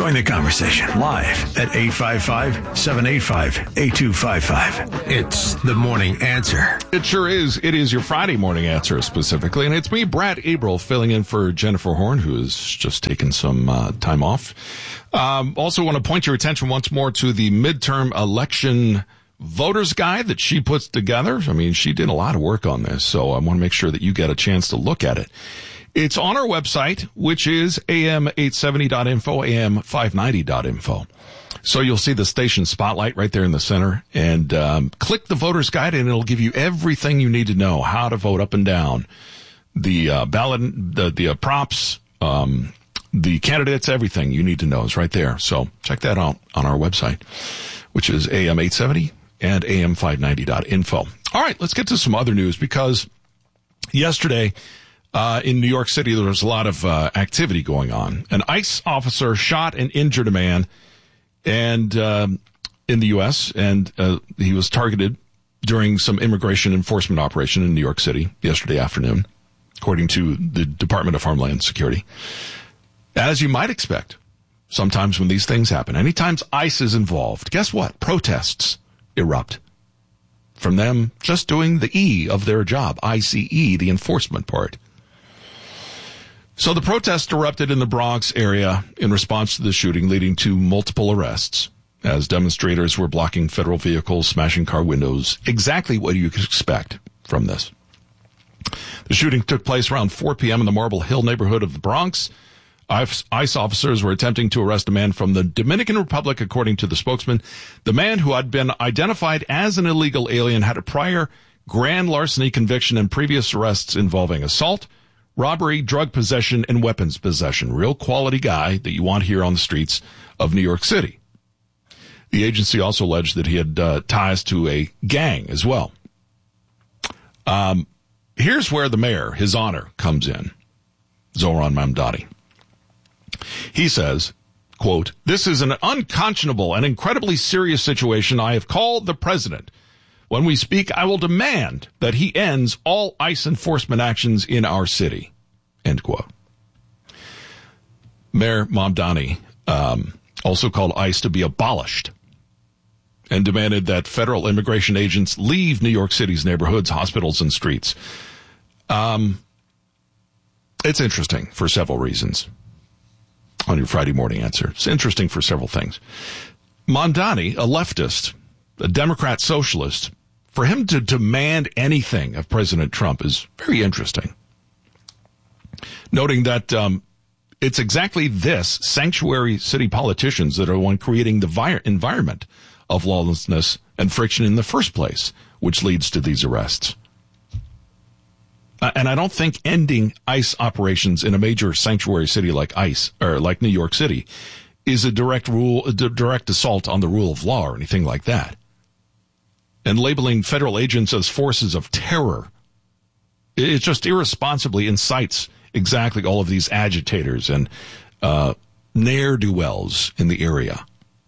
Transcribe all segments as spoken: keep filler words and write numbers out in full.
Join the conversation live at eight five five, seven eight five, eight two five five. It's The Morning Answer. It sure is. It is your Friday Morning Answer specifically. And it's me, Brad Abril, filling in for Jennifer Horn, who has just taken some uh, time off. Um, also want to point your attention once more to the midterm election voters guide that she puts together. I mean, she did a lot of work on this, so I want to make sure that you get a chance to look at it. It's on our website, which is A M eight seventy dot info, A M five ninety dot info. So you'll see the station spotlight right there in the center, and um, click the voters guide, and it'll give you everything you need to know, how to vote up and down, the uh, ballot, the, the uh, props, um, the candidates, everything you need to know is right there. So check that out on our website, which is A M eight seventy and A M five ninety dot info. All right, let's get to some other news, because yesterday uh, in New York City, there was a lot of uh, activity going on. An ICE officer shot and injured a man and um, in the U S, and uh, he was targeted during some immigration enforcement operation in New York City yesterday afternoon, according to the Department of Homeland Security. As you might expect, sometimes when these things happen, anytime ICE is involved, guess what? Protests erupt from them just doing the E of their job, I C E, the enforcement part. So the protests erupted in the Bronx area in response to the shooting, leading to multiple arrests as demonstrators were blocking federal vehicles, smashing car windows. Exactly what you could expect from this. The shooting took place around four p.m. in the Marble Hill neighborhood of the Bronx. ICE officers were attempting to arrest a man from the Dominican Republic, according to the spokesman. The man, who had been identified as an illegal alien, had a prior grand larceny conviction and previous arrests involving assault, robbery, drug possession, and weapons possession. Real quality guy that you want here on the streets of New York City. The agency also alleged that he had uh, ties to a gang as well. Um, here's where the mayor, His Honor, comes in, Zohran Mamdani. He says, quote, "This is an unconscionable and incredibly serious situation. I have called the president. When we speak, I will demand that he ends all ICE enforcement actions in our city," end quote. Mayor Mamdani um, also called ICE to be abolished and demanded that federal immigration agents leave New York City's neighborhoods, hospitals, and streets. Um, it's interesting for several reasons. On your Friday Morning Answer. It's interesting for several things. Mamdani, a leftist, a Democrat socialist, for him to demand anything of President Trump is very interesting. Noting that um, it's exactly this, sanctuary city politicians, that are the one creating the vi- environment of lawlessness and friction in the first place, which leads to these arrests. Uh, and I don't think ending ICE operations in a major sanctuary city like ICE, or like New York City, is a direct rule, a d- direct assault on the rule of law or anything like that. And labeling federal agents as forces of terror, it just irresponsibly incites exactly all of these agitators and uh, ne'er-do-wells in the area.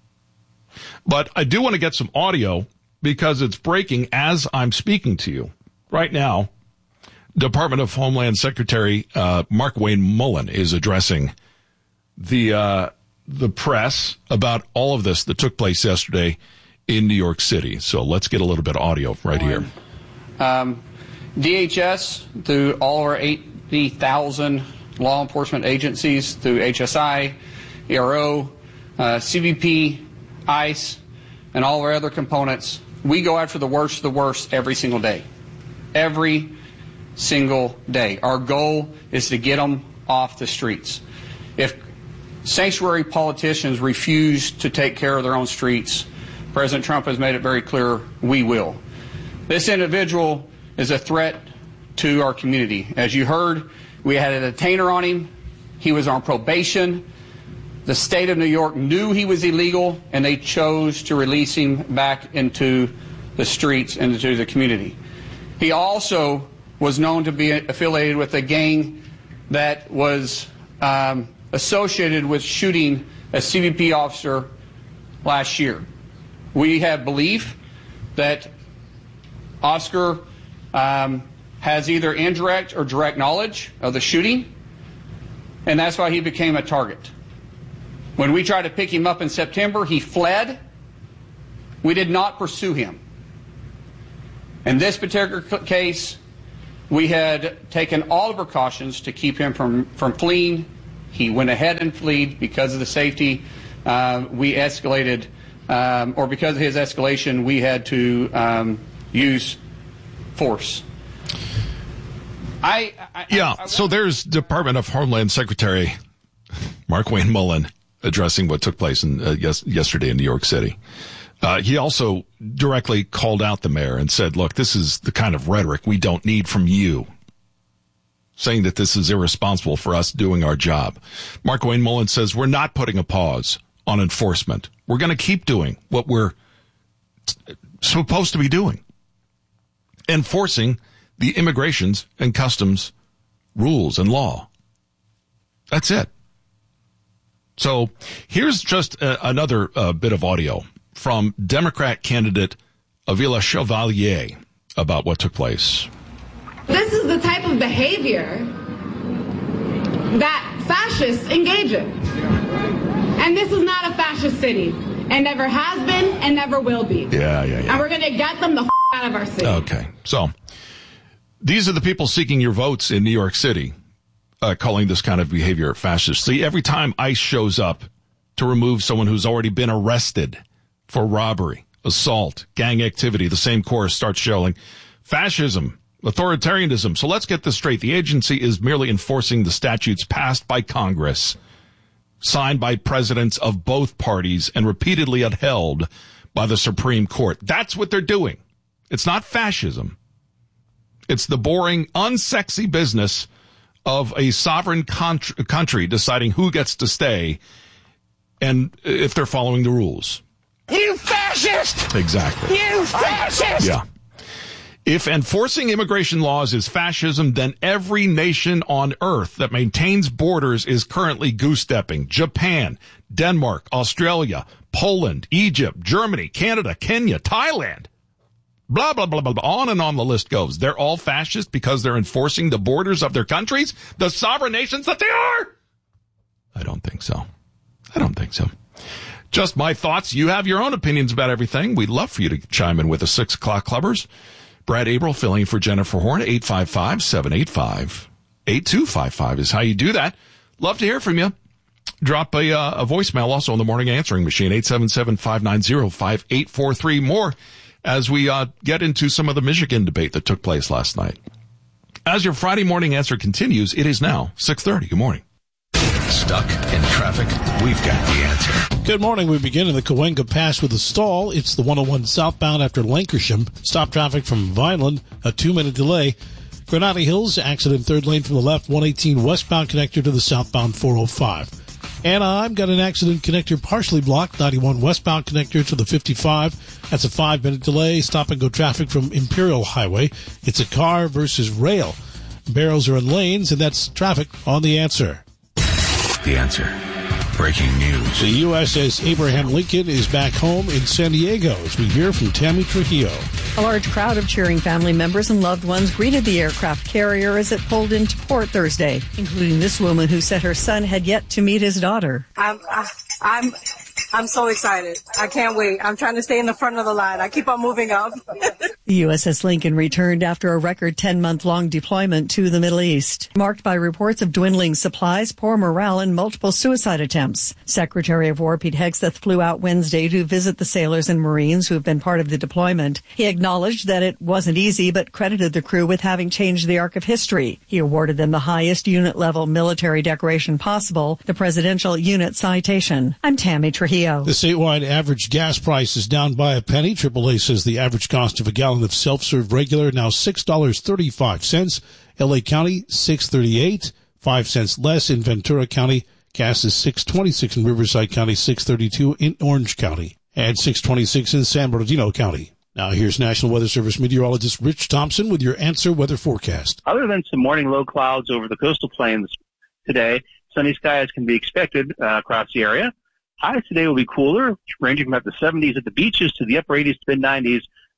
But I do want to get some audio, because it's breaking as I'm speaking to you right now. Department of Homeland Secretary uh, Markwayne Mullin is addressing the uh, the press about all of this that took place yesterday in New York City. So let's get a little bit of audio right here. Um, D H S, through all our eighty thousand law enforcement agencies, through H S I, E R O, uh, C B P, ICE, and all our other components, we go after the worst of the worst every single day. Every single day. Our goal is to get them off the streets. If sanctuary politicians refuse to take care of their own streets, President Trump has made it very clear we will. This individual is a threat to our community. As you heard, we had a detainer on him. He was on probation. The state of New York knew he was illegal, and they chose to release him back into the streets and into the community. He also was known to be affiliated with a gang that was um, associated with shooting a C B P officer last year. We have belief that Oscar um, has either indirect or direct knowledge of the shooting, and that's why he became a target. When we tried to pick him up in September, he fled. We did not pursue him. In this particular case, we had taken all the precautions to keep him from, from fleeing. He went ahead and fled because of the safety. Uh, we escalated, um, or because of his escalation, we had to um, use force. I, I Yeah, I, I so there's Department of Homeland Secretary Markwayne Mullin addressing what took place in, uh, yes, yesterday in New York City. Uh, he also directly called out the mayor and said, look, this is the kind of rhetoric we don't need from you, saying that this is irresponsible for us doing our job. Markwayne Mullin says we're not putting a pause on enforcement. We're going to keep doing what we're t- supposed to be doing, enforcing the immigrations and customs rules and law. That's it. So here's just uh, another uh, bit of audio from Democrat candidate Avila Chevalier about what took place. This is the type of behavior that fascists engage in. And this is not a fascist city, and never has been and never will be. Yeah, yeah, yeah. And we're going to get them the f- out of our city. Okay, so these are the people seeking your votes in New York City, uh, calling this kind of behavior fascist. See, every time ICE shows up to remove someone who's already been arrested for robbery, assault, gang activity, the same chorus starts showing fascism, authoritarianism. So let's get this straight. The agency is merely enforcing the statutes passed by Congress, signed by presidents of both parties, and repeatedly upheld by the Supreme Court. That's what they're doing. It's not fascism. It's the boring, unsexy business of a sovereign contr- country deciding who gets to stay and if they're following the rules. You fascist! Exactly. You fascist! Yeah. If enforcing immigration laws is fascism, then every nation on earth that maintains borders is currently goose-stepping. Japan, Denmark, Australia, Poland, Egypt, Germany, Canada, Kenya, Thailand. Blah, blah, blah, blah, blah. On and on the list goes. They're all fascist because they're enforcing the borders of their countries, the sovereign nations that they are? I don't think so. I don't think so. Just my thoughts. You have your own opinions about everything. We'd love for you to chime in with the six o'clock clubbers. Brad Abril filling for Jennifer Horn. eight five five, seven eight five, eight two five five is how you do that. Love to hear from you. Drop a, uh, a voicemail also on the morning answering machine, eight seven seven, five nine zero, five eight four three. More as we uh, get into some of the Michigan debate that took place last night. As your Friday morning answer continues, it is now six thirty. Good morning. Stuck in traffic? We've got the answer. Good morning. We begin in the Cahuenga Pass with a stall. It's the one oh one southbound after Lancashire. Stop traffic from Vineland, a two-minute delay. Granada Hills, accident third lane from the left, one eighteen westbound connector to the southbound four oh five. Anaheim got an accident connector partially blocked, ninety-one westbound connector to the fifty-five. That's a five-minute delay. Stop and go traffic from Imperial Highway. It's a car versus rail. Barrels are in lanes, and that's traffic on The Answer. The Answer. Breaking news. The U S S Abraham Lincoln is back home in San Diego, as we hear from Tammy Trujillo. A large crowd of cheering family members and loved ones greeted the aircraft carrier as it pulled into port Thursday, including this woman who said her son had yet to meet his daughter. I'm, I'm, I'm so excited. I can't wait. I'm trying to stay in the front of the line. I keep on moving up. The U S S Lincoln returned after a record ten-month-long deployment to the Middle East, marked by reports of dwindling supplies, poor morale, and multiple suicide attempts. Secretary of War Pete Hegseth flew out Wednesday to visit the sailors and Marines who have been part of the deployment. He acknowledged that it wasn't easy, but credited the crew with having changed the arc of history. He awarded them the highest unit-level military decoration possible, the Presidential Unit Citation. I'm Tammy Trujillo. The statewide average gas price is down by a penny. triple A says the average cost of a gallon of self-serve regular now six dollars and thirty-five cents. L A County six dollars and thirty-eight cents, five cents less in Ventura County. Gas is six dollars and twenty-six cents in Riverside County, six dollars and thirty-two cents in Orange County, and six dollars and twenty-six cents in San Bernardino County. Now here's National Weather Service meteorologist Rich Thompson with your Answer weather forecast. Other than some morning low clouds over the coastal plains today, sunny skies can be expected uh, across the area. Highs today will be cooler, ranging from about the seventies at the beaches to the upper eighties to mid nineties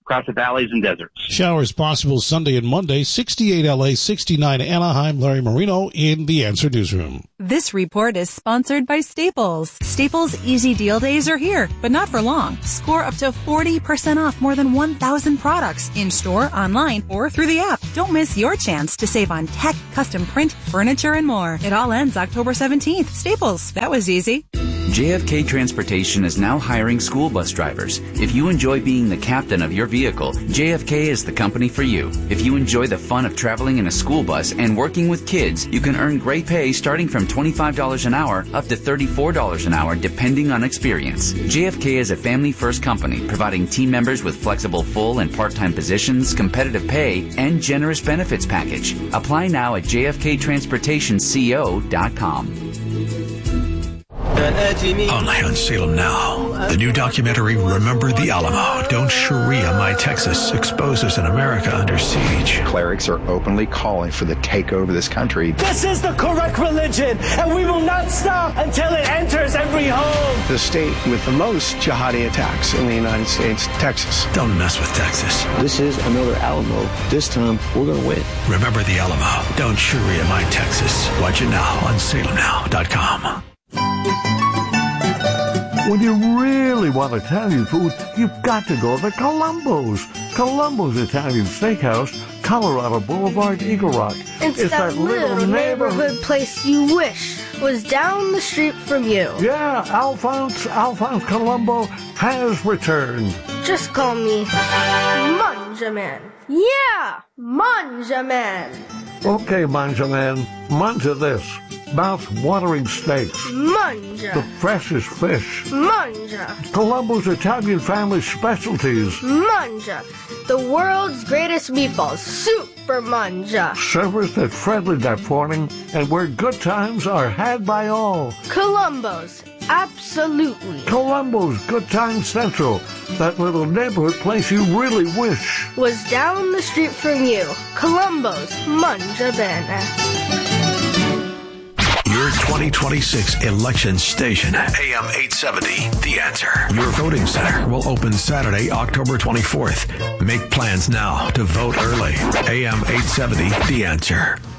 across the valleys and deserts. Showers possible Sunday and Monday. sixty-eight L A, sixty-nine Anaheim. Larry Marino in the Answer Newsroom. This report is sponsored by Staples. Staples Easy Deal Days are here, but not for long. Score up to forty percent off more than one thousand products in-store, online, or through the app. Don't miss your chance to save on tech, custom print, furniture, and more. It all ends October seventeenth. Staples. That was easy. J F K Transportation is now hiring school bus drivers. If you enjoy being the captain of your vehicle, J F K is the company for you. If you enjoy the fun of traveling in a school bus and working with kids, you can earn great pay starting from twenty-five dollars an hour up to thirty-four dollars an hour depending on experience. J F K is a family-first company providing team members with flexible full and part-time positions, competitive pay, and generous benefits package. Apply now at j f k transportation co dot com. Only on Salem Now. The new documentary, Remember the Alamo. Don't Sharia My Texas, exposes an America under siege. Clerics are openly calling for the takeover of this country. This is the correct religion, and we will not stop until it enters every home. The state with the most jihadi attacks in the United States, Texas. Don't mess with Texas. This is another Alamo. This time, we're going to win. Remember the Alamo. Don't Sharia My Texas. Watch it now on salem now dot com. When you really want Italian food, you've got to go to Columbo's. Columbo's Italian Steakhouse, Colorado Boulevard, Eagle Rock. It's, it's that, that little neighborhood, neighborhood place you wish was down the street from you. Yeah, Alphonse, Alphonse Columbo has returned. Just call me Manja Man. Yeah, Manja Man. Okay, Manja Man, manja this. Mouth-watering steaks. Manja. The freshest fish. Manja. Columbo's Italian family specialties. Manja. The world's greatest meatballs. Super Manja. Serviced at friendly that morning and where good times are had by all. Columbo's. Absolutely. Columbo's Good Time Central. That little neighborhood place you really wish was down the street from you. Columbo's Manja Bene. Your twenty twenty-six election station, A M eight seventy, The Answer. Your voting center will open Saturday, October twenty-fourth. Make plans now to vote early. A M eight seventy, The Answer.